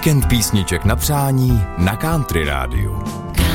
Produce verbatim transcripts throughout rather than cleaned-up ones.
Víkend písniček na přání na Country Rádiu.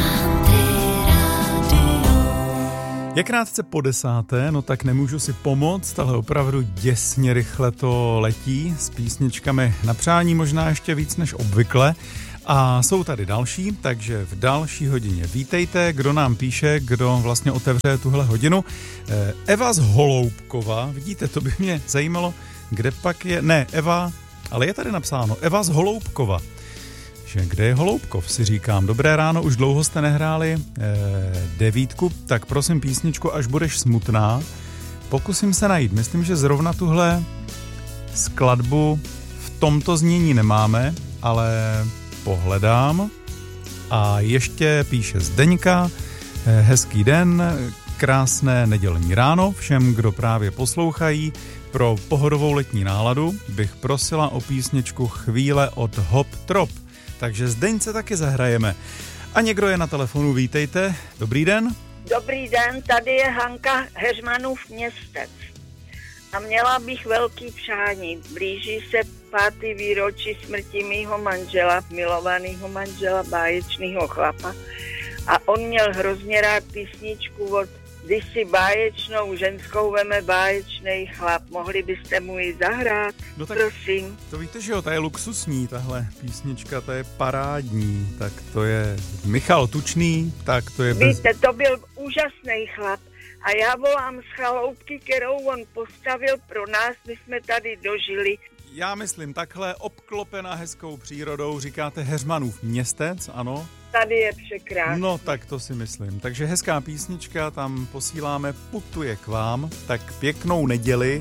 Je krátce po desáté, no tak nemůžu si pomoct, ale opravdu děsně rychle to letí s písničkami na přání, možná ještě víc než obvykle. A jsou tady další, takže v další hodině vítejte, kdo nám píše, kdo vlastně otevře tuhle hodinu. Eva z Holoubkova, vidíte, to by mě zajímalo, kde pak je, ne Eva, ale je tady napsáno Eva z Holoubkova. Že kde je Holoubkov, si říkám. Dobré ráno, už dlouho jste nehráli eh, devítku, tak prosím písničku Až budeš smutná. Pokusím se najít, myslím, že zrovna tuhle skladbu v tomto znění nemáme, ale pohledám. A ještě píše Zdeňka, eh, hezký den, krásné nedělní ráno všem, kdo právě poslouchají. Pro pohodovou letní náladu bych prosila o písničku Chvíle od Hop Trop. Takže Zdeňce taky zahrajeme. A někdo je na telefonu, vítejte. Dobrý den. Dobrý den, tady je Hanka Heřmanův Městec. A měla bych velký přání. Blíží se pátý výročí smrti mýho manžela, milovaného manžela, báječného chlapa. A on měl hrozně rád písničku od Když si báječnou ženskou veme báječnej chlap. Mohli byste mu ji zahrát? No tak prosím. To víte, že jo, ta je luxusní, tahle písnička, ta je parádní. Tak to je Michal Tučný, tak to je... Bez... Víte, to byl úžasný chlap. A já volám z chaloupky, kterou on postavil pro nás, my jsme tady dožili. Já myslím, takhle obklopená hezkou přírodou, říkáte Heřmanův Městec, ano? Tady je překrásný. No, tak to si myslím. Takže hezká písnička, tam posíláme Putuje k vám, tak pěknou neděli.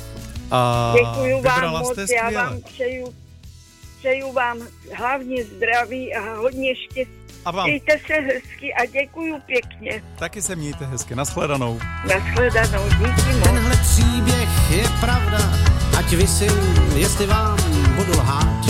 A děkuju vám moc, jste já vám přeju, přeju vám hlavně zdraví a hodně štěstí. A vám. Mějte se hezky a děkuju pěkně. Taky se mějte hezky, nashledanou. Nashledanou, díky moc. Tenhle příběh je pravda, ať vysím, jestli vám budu lhát.